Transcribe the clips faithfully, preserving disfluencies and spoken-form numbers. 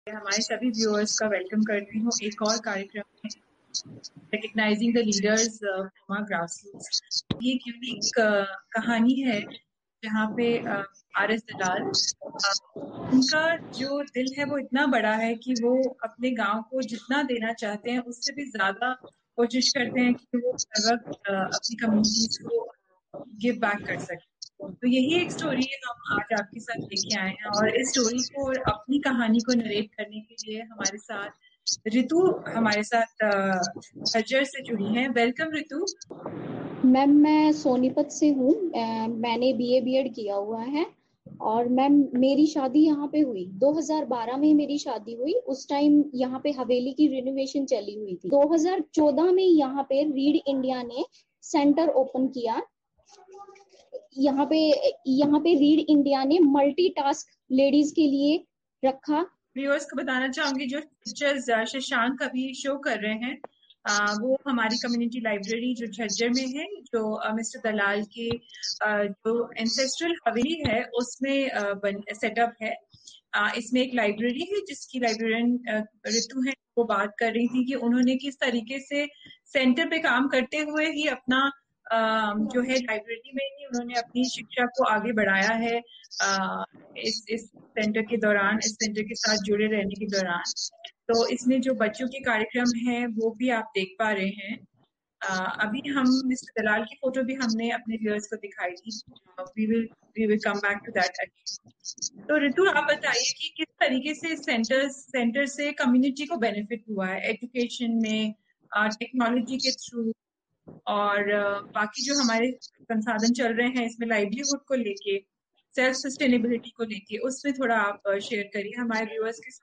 हमारे सभी व्यूअर्स का वेलकम करती हूँ एक और कार्यक्रम में, recognising the leaders from our grassroots. ये एक यूनिक कहानी है जहाँ पे आर एस दलाल, uh, उनका जो दिल है वो इतना बड़ा है कि वो अपने गांव को जितना देना चाहते हैं उससे भी ज्यादा कोशिश करते हैं कि वो हर वक्त uh, अपनी कम्युनिटीज को गिव बैक कर सके। तो यही एक स्टोरी हम आज आपके साथ लेके आए हैं और इस स्टोरी को और अपनी कहानी को नरेट करने के लिए हमारे साथ रितु हमारे साथ झज्जर से जुड़ी हैं। वेलकम रितु। मैम मैं सोनीपत से हूँ। मैंने बीए बीएड किया हुआ है और मैम मेरी शादी यहाँ पे हुई दो हज़ार बारह में। मेरी शादी हुई उस टाइम यहाँ पे हवेली की रिनोवेशन चली हुई थी। दो हज़ार चौदह में यहाँ पे रीड इंडिया ने सेंटर ओपन किया। यहाँ पे यहाँ पे रीड इंडिया ने मल्टीटास्क लेडीज के लिए रखा। व्यूअर्स को बताना चाहूंगी जो पिक्चर्स शशांक अभी शो कर रहे हैं आ, वो हमारी कम्युनिटी लाइब्रेरी जो झज्जर में है, जो मिस्टर दलाल की आ, जो एंसेस्ट्रल हवेली है उसमें सेटअप है। आ, इसमें एक लाइब्रेरी है जिसकी लाइब्रेरियन रितु है, वो बात कर रही थी कि उन्होंने किस तरीके से सेंटर पे काम करते हुए ही अपना आ, जो है लाइब्रेरी में ही उन्होंने अपनी शिक्षा को आगे बढ़ाया है। आ, इस इस सेंटर के दौरान, इस सेंटर के साथ जुड़े रहने के दौरान, तो इसमें जो बच्चों के कार्यक्रम हैं वो भी आप देख पा रहे हैं। uh, अभी हम मिस्टर दलाल की फोटो भी हमने अपने व्यूअर्स को दिखाई थी। We will we will come back to that again. तो रितु आप बताइए कि किस तरीके से सेंटर सेंटर से कम्युनिटी को बेनिफिट हुआ है एजुकेशन में, टेक्नोलॉजी के थ्रू, और uh, बाकी जो हमारे संसाधन चल रहे हैं इसमें लाइवलीहुड को लेके, सेल्फ सस्टेनेबिलिटी को लेके, उसमें थोड़ा आप शेयर करिए हमारे व्यूअर्स के साथ।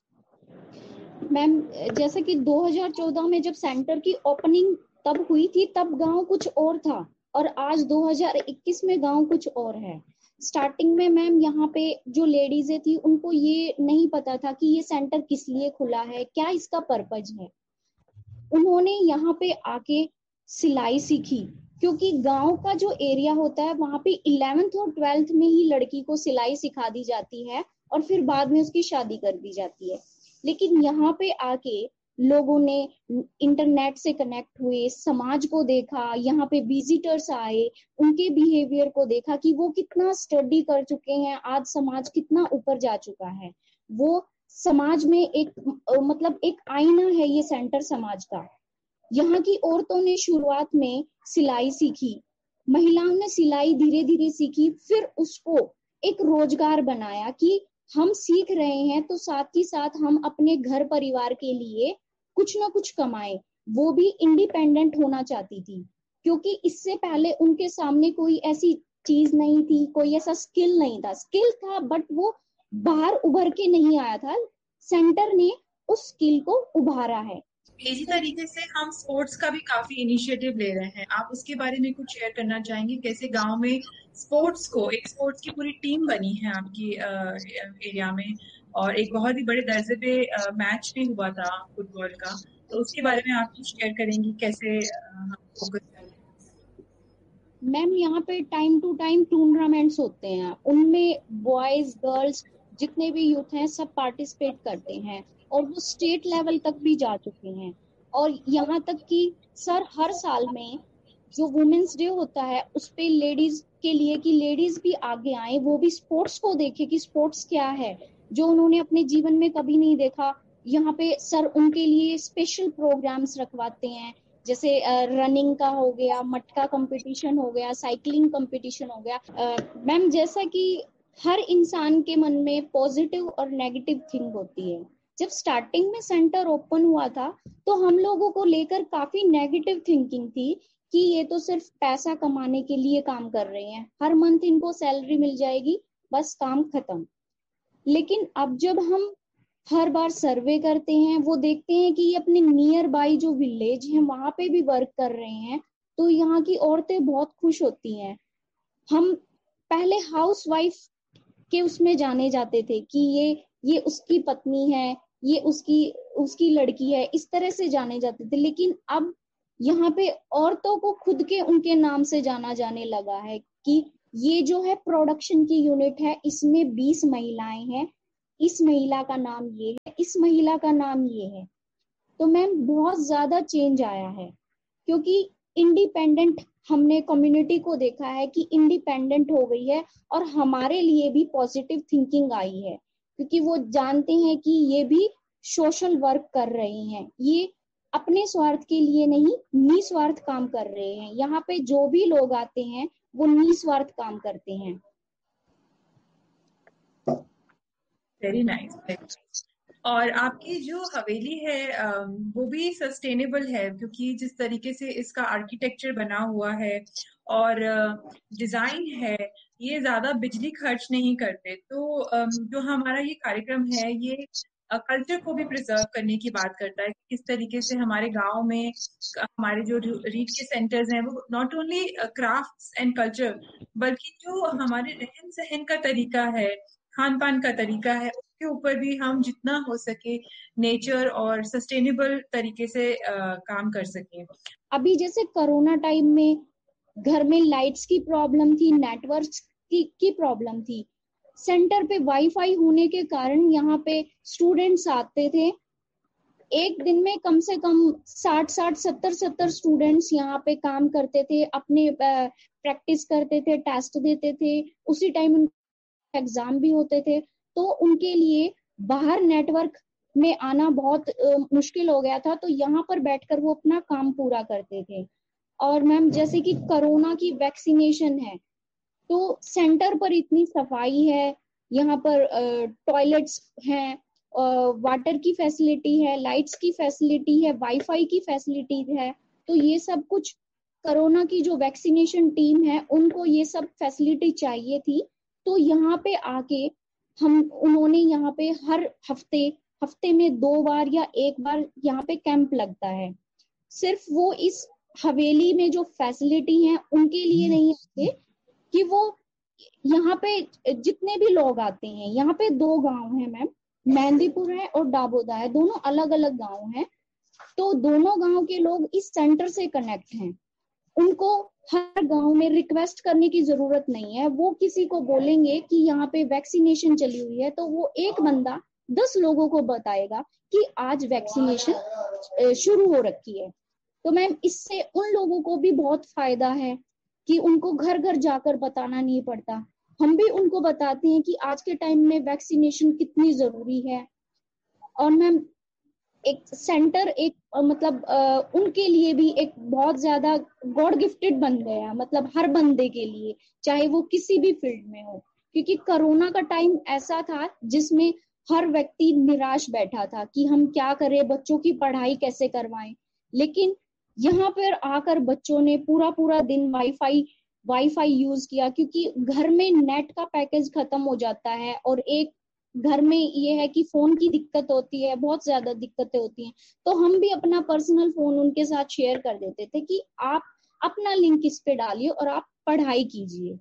मैम जैसे कि दो हज़ार चौदह में जब सेंटर की ओपनिंग तब हुई थी, तब गांव कुछ और था और आज दो हज़ार इक्कीस में गांव कुछ और है। स्टार्टिंग में मैम यहाँ पे जो लेडीजें थी उनको ये नहीं पता था कि ये सेंटर किस लिए खुला है, क्या इसका पर्पज है। उन्होंने यहाँ पे आके सिलाई सीखी, क्योंकि गांव का जो एरिया होता है वहां पे इलेवेंथ और ट्वेल्थ में ही लड़की को सिलाई सिखा दी जाती है और फिर बाद में उसकी शादी कर दी जाती है। लेकिन यहाँ पे आके लोगों ने इंटरनेट से कनेक्ट हुए, समाज को देखा, यहाँ पे विजिटर्स आए, उनके बिहेवियर को देखा कि वो कितना स्टडी कर चुके हैं, आज समाज कितना ऊपर जा चुका है। वो समाज में एक मतलब एक आईना है ये सेंटर समाज का। यहाँ की औरतों ने शुरुआत में सिलाई सीखी, महिलाओं ने सिलाई धीरे धीरे सीखी, फिर उसको एक रोजगार बनाया कि हम सीख रहे हैं तो साथ ही साथ हम अपने घर परिवार के लिए कुछ ना कुछ कमाएं। वो भी इंडिपेंडेंट होना चाहती थी, क्योंकि इससे पहले उनके सामने कोई ऐसी चीज नहीं थी, कोई ऐसा स्किल नहीं था। स्किल था बट वो बाहर उभर के नहीं आया था। सेंटर ने उस स्किल को उभारा है। इसी तरीके से हम स्पोर्ट्स का भी काफी इनिशिएटिव ले रहे हैं। आप उसके बारे में कुछ शेयर करना चाहेंगे, कैसे गांव में स्पोर्ट्स को, एक स्पोर्ट्स की पूरी टीम बनी है आपकी एरिया में, और एक बहुत ही बड़े दर्जे पे मैच भी हुआ था फुटबॉल का, तो उसके बारे में आप कुछ शेयर करेंगी कैसे हम फोकस करें? मैम यहाँ पे टाइम टू टाइम टूर्नामेंट्स होते हैं, उनमें बॉयज गर्ल्स जितने भी यूथ हैं सब पार्टिसिपेट करते हैं और वो स्टेट लेवल तक भी जा चुके हैं। और यहाँ तक कि सर हर साल में जो वुमेन्स डे होता है उस पे लेडीज के लिए कि लेडीज भी आगे आए, वो भी स्पोर्ट्स को देखे कि स्पोर्ट्स क्या है, जो उन्होंने अपने जीवन में कभी नहीं देखा। यहाँ पे सर उनके लिए स्पेशल प्रोग्राम्स रखवाते हैं, जैसे रनिंग का हो गया, मटका कंपटीशन हो गया, साइकिलिंग कंपटीशन हो गया। मैम जैसा कि हर इंसान के मन में पॉजिटिव और नेगेटिव थिंक होती है। जब स्टार्टिंग में सेंटर ओपन हुआ था तो हम लोगों को लेकर काफी नेगेटिव थिंकिंग थी कि ये तो सिर्फ पैसा कमाने के लिए काम कर रहे हैं, हर मंथ इनको सैलरी मिल जाएगी, बस काम खत्म। लेकिन अब जब हम हर बार सर्वे करते हैं, वो देखते हैं कि ये अपने नियर बाई जो विलेज है वहां पे भी वर्क कर रहे हैं, तो यहाँ की औरतें बहुत खुश होती हैं। हम पहले हाउस वाइफ के उसमें जाने जाते थे कि ये ये उसकी पत्नी है, ये उसकी उसकी लड़की है, इस तरह से जाने जाते थे। लेकिन अब यहाँ पे औरतों को खुद के उनके नाम से जाना जाने लगा है कि ये जो है प्रोडक्शन की यूनिट है, इसमें बीस महिलाएं हैं, इस महिला का नाम ये है, इस महिला का नाम ये है। तो मैम बहुत ज्यादा चेंज आया है, क्योंकि इंडिपेंडेंट हमने कम्युनिटी को देखा है कि इंडिपेंडेंट हो गई है, और हमारे लिए भी पॉजिटिव थिंकिंग आई है, क्योंकि वो जानते हैं कि ये भी सोशल वर्क कर रहे हैं, ये अपने स्वार्थ के लिए नहीं, निस्वार्थ काम कर रहे हैं। यहाँ पे जो भी लोग आते हैं वो निस्वार्थ काम करते हैं। Very nice, very nice. और आपकी जो हवेली है अम, वो भी सस्टेनेबल है, क्योंकि जिस तरीके से इसका आर्किटेक्चर बना हुआ है और डिजाइन है, ये ज्यादा बिजली खर्च नहीं करते। तो अम, जो हमारा ये कार्यक्रम है, ये कल्चर को भी प्रिजर्व करने की बात करता है। किस तरीके से हमारे गांव में हमारे जो रीड के सेंटर्स हैं, वो not only crafts and culture, बल्कि जो हमारे रहन सहन का तरीका है, खान पान का तरीका है, उसके ऊपर भी हम जितना हो सके नेचर और सस्टेनेबल तरीके से आ, काम कर सकें। अभी जैसे कोरोना टाइम में घर में लाइट्स की प्रॉब्लम थी, नेटवर्क की की प्रॉब्लम थी, सेंटर पे वाईफाई होने के कारण यहाँ पे स्टूडेंट्स आते थे। एक दिन में कम से कम साठ साठ सत्तर सत्तर स्टूडेंट्स यहाँ पे काम करते थे, अपने प्रैक्टिस करते थे, टेस्ट देते थे, उसी टाइम एग्जाम भी होते थे। तो उनके लिए बाहर नेटवर्क में आना बहुत uh, मुश्किल हो गया था, तो यहाँ पर बैठकर वो अपना काम पूरा करते थे। और मैम जैसे कि कोरोना की वैक्सीनेशन है, तो सेंटर पर इतनी सफाई है, यहाँ पर टॉयलेट्स uh, हैं, वाटर की फैसिलिटी है, लाइट्स की फैसिलिटी है, वाईफाई की फैसिलिटी है। तो ये सब कुछ कोरोना की जो वैक्सीनेशन टीम है उनको ये सब फैसिलिटी चाहिए थी। तो यहाँ पे आके हम उन्होंने यहाँ पे हर हफ्ते हफ्ते में दो बार या एक बार यहाँ पे कैंप लगता है। सिर्फ वो इस हवेली में जो फैसिलिटी है उनके लिए नहीं आते, कि वो यहाँ पे जितने भी लोग आते हैं, यहाँ पे दो गांव हैं मैम, मेहंदीपुर है और डाबोदा है, दोनों अलग अलग गांव हैं। तो दोनों गांव के लोग इस सेंटर से कनेक्ट हैं, उनको हर गांव में रिक्वेस्ट करने की जरूरत नहीं है। वो किसी को बोलेंगे कि यहाँ पे वैक्सीनेशन चली हुई है, तो वो एक बंदा दस लोगों को बताएगा कि आज वैक्सीनेशन शुरू हो रखी है। तो मैम इससे उन लोगों को भी बहुत फायदा है कि उनको घर घर जाकर बताना नहीं पड़ता। हम भी उनको बताते हैं कि आज के टाइम में वैक्सीनेशन कितनी जरूरी है। और मैम एक सेंटर एक मतलब आ, उनके लिए भी एक बहुत ज्यादा गॉड गिफ्टेड बन गया, मतलब हर बंदे के लिए, चाहे वो किसी भी फील्ड में हो। क्योंकि कोरोना का टाइम ऐसा था जिसमें हर व्यक्ति निराश बैठा था कि हम क्या करें, बच्चों की पढ़ाई कैसे करवाएं। लेकिन यहाँ पर आकर बच्चों ने पूरा पूरा दिन वाईफाई वाईफाई यूज किया, क्योंकि घर में नेट का पैकेज खत्म हो जाता है, और एक घर में ये है कि फोन की दिक्कत होती है, बहुत ज्यादा दिक्कतें होती हैं। तो हम भी अपना पर्सनल फोन उनके साथ शेयर कर देते थे कि आप अपना लिंक इस पे डालिए और आप पढ़ाई कीजिए।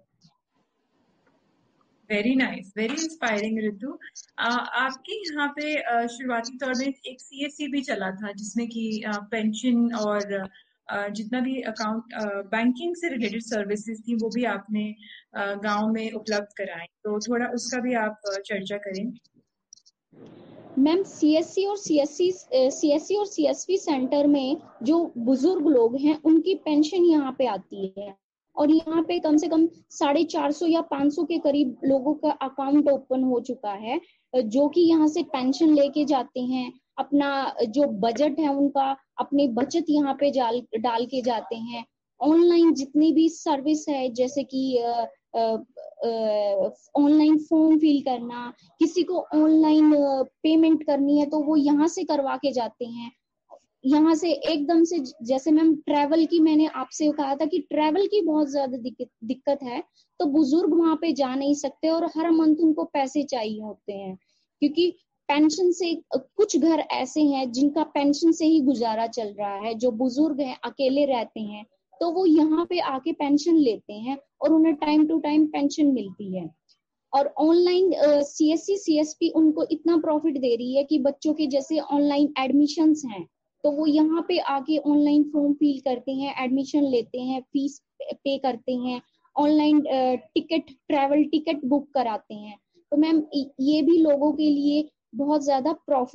वेरी नाइस, वेरी इंस्पायरिंग ऋतु। आपके यहाँ पे uh, शुरुआती तौर में एक सीएससी भी चला था, जिसमें कि पेंशन uh, और uh, जितना भी अकाउंट बैंकिंग से रिलेटेड सर्विसेज थी, वो भी आपने uh, गांव में उपलब्ध कराई। तो थोड़ा उसका भी आप uh, चर्चा करें। मैम सीएससी और सीएससी सीएससी और सीएसपी सेंटर में जो बुजुर्ग लोग हैं उनकी पेंशन यहाँ पे आती है, और यहाँ पे कम से कम साढ़े चार सौ या पांच सौ के करीब लोगों का अकाउंट ओपन हो चुका है, जो कि यहाँ से पेंशन लेके जाते हैं। अपना जो बजट है उनका, अपनी बचत यहाँ पे डाल डाल के जाते हैं। ऑनलाइन जितनी भी सर्विस है, जैसे कि ऑनलाइन फॉर्म फिल करना, किसी को ऑनलाइन पेमेंट करनी है तो वो यहाँ से करवा के जाते हैं। यहाँ से एकदम से, जैसे मैम ट्रैवल की मैंने आपसे कहा था कि ट्रैवल की बहुत ज्यादा दिक्कत दिक्कत है, तो बुजुर्ग वहां पे जा नहीं सकते और हर मंथ उनको पैसे चाहिए होते हैं, क्योंकि पेंशन से कुछ घर ऐसे हैं जिनका पेंशन से ही गुजारा चल रहा है, जो बुजुर्ग हैं अकेले रहते हैं, तो वो यहाँ पे आके पेंशन लेते हैं और उन्हें टाइम टू टाइम पेंशन मिलती है। और ऑनलाइन सीएससी सीएसपी उनको इतना प्रॉफिट दे रही है कि बच्चों के जैसे ऑनलाइन एडमिशंस हैं, तो वो यहाँ पे आके ऑनलाइन फॉर्म फिल करते हैं, एडमिशन लेते हैं, फीस पे करते हैं, online ticket travel ticket book कराते हैं। तो मैम ये भी लोगों के लिए बहुत ज्यादा प्रॉफिट